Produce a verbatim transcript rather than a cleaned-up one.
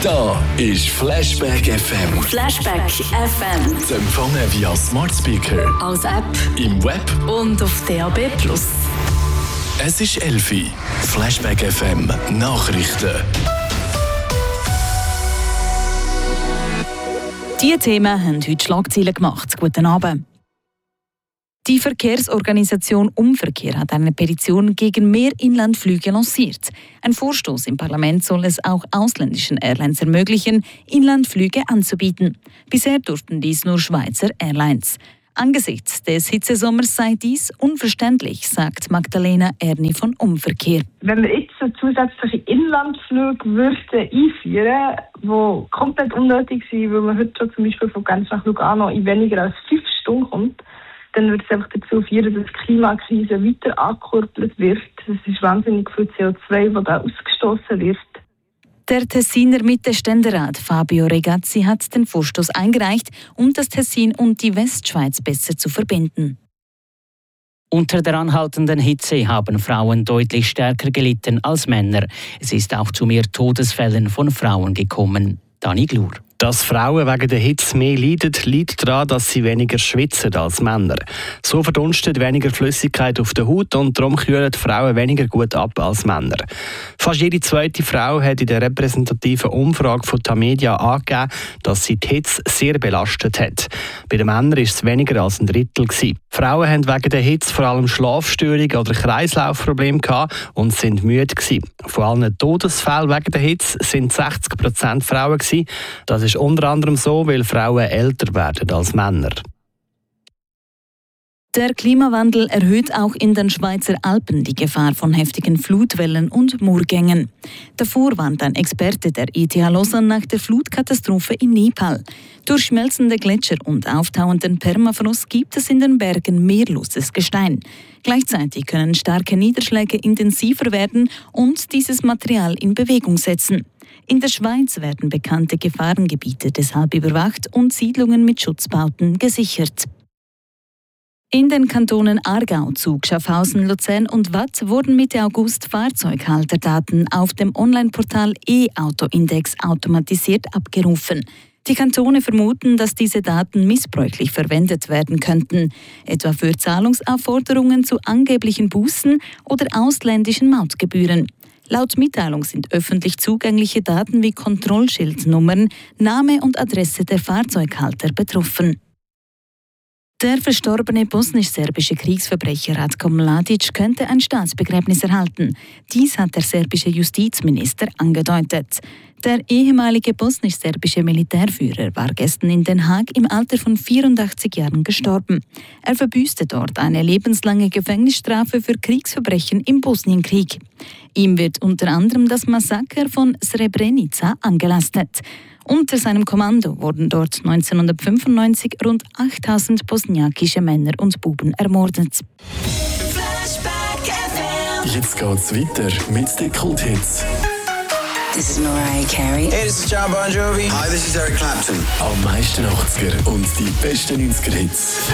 Da ist Flashback F M. Flashback F M. Zu empfangen via Smart Speaker, als App im Web und auf D A B plus. Es ist elf Uhr. Flashback F M Nachrichten. Diese Themen haben heute Schlagzeilen gemacht. Guten Abend. Die Verkehrsorganisation Umverkehr hat eine Petition gegen mehr Inlandflüge lanciert. Ein Vorstoß im Parlament soll es auch ausländischen Airlines ermöglichen, Inlandflüge anzubieten. Bisher durften dies nur Schweizer Airlines. Angesichts des Hitzesommers sei dies unverständlich, sagt Magdalena Erni von Umverkehr. Wenn wir jetzt so zusätzliche Inlandflüge würden einführen, die komplett unnötig sind, weil man heute schon zum Beispiel von Genf nach Lugano in weniger als fünf Stunden kommt, dann würde es einfach dazu führen, dass die Klimakrise weiter angekurbelt wird. Das ist wahnsinnig viel C O zwei, das da ausgestoßen wird. Der Tessiner Mitte-Ständerat Fabio Regazzi hat den Vorstoß eingereicht, um das Tessin und die Westschweiz besser zu verbinden. Unter der anhaltenden Hitze haben Frauen deutlich stärker gelitten als Männer. Es ist auch zu mehr Todesfällen von Frauen gekommen. Dani Glur. Dass Frauen wegen der Hitze mehr leiden, liegt daran, dass sie weniger schwitzen als Männer. So verdunstet weniger Flüssigkeit auf der Haut und darum kühlen die Frauen weniger gut ab als Männer. Fast jede zweite Frau hat in der repräsentativen Umfrage von Tamedia angegeben, dass sie die Hitze sehr belastet hat. Bei den Männern war es weniger als ein Drittel. Frauen haben wegen der Hitze vor allem Schlafstörungen oder Kreislaufprobleme gehabt und sind müde gewesen. Von allen Todesfällen wegen der Hitze sind sechzig Prozent Frauen gewesen. Das ist unter anderem so, weil Frauen älter werden als Männer. Der Klimawandel erhöht auch in den Schweizer Alpen die Gefahr von heftigen Flutwellen und Murgängen. Davor warnt ein Experte der E T H Lausanne nach der Flutkatastrophe in Nepal. Durch schmelzende Gletscher und auftauenden Permafrost gibt es in den Bergen mehrloses Gestein. Gleichzeitig können starke Niederschläge intensiver werden und dieses Material in Bewegung setzen. In der Schweiz werden bekannte Gefahrengebiete deshalb überwacht und Siedlungen mit Schutzbauten gesichert. In den Kantonen Aargau, Zug, Schaffhausen, Luzern und Waadt wurden Mitte August Fahrzeughalterdaten auf dem Onlineportal E-Auto-Index automatisiert abgerufen. Die Kantone vermuten, dass diese Daten missbräuchlich verwendet werden könnten, etwa für Zahlungsaufforderungen zu angeblichen Bußen oder ausländischen Mautgebühren. Laut Mitteilung sind öffentlich zugängliche Daten wie Kontrollschildnummern, Name und Adresse der Fahrzeughalter betroffen. Der verstorbene bosnisch-serbische Kriegsverbrecher Ratko Mladic könnte ein Staatsbegräbnis erhalten. Dies hat der serbische Justizminister angedeutet. Der ehemalige bosnisch-serbische Militärführer war gestern in Den Haag im Alter von vierundachtzig Jahren gestorben. Er verbüßte dort eine lebenslange Gefängnisstrafe für Kriegsverbrechen im Bosnienkrieg. Ihm wird unter anderem das Massaker von Srebrenica angelastet. Unter seinem Kommando wurden dort neunzehnhundertfünfundneunzig rund achttausend bosniakische Männer und Buben ermordet. Jetzt geht's weiter mit den Kulthits. This is Mariah Carey. Hey, this is John Bon Jovi. Hi, this is Eric Clapton. Am meisten achtziger und die besten neunziger Hits.